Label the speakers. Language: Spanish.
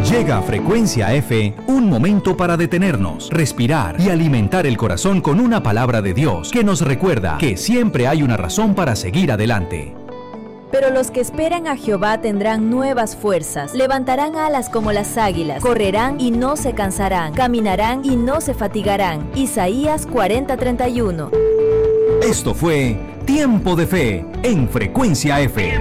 Speaker 1: Llega a Frecuencia F un momento para detenernos, respirar y alimentar el corazón con una palabra de Dios que nos recuerda que siempre hay una razón para seguir adelante.
Speaker 2: Pero los que esperan a Jehová tendrán nuevas fuerzas, levantarán alas como las águilas, correrán y no se cansarán, caminarán y no se fatigarán. Isaías 40:31.
Speaker 1: Esto fue Tiempo de Fe en Frecuencia F.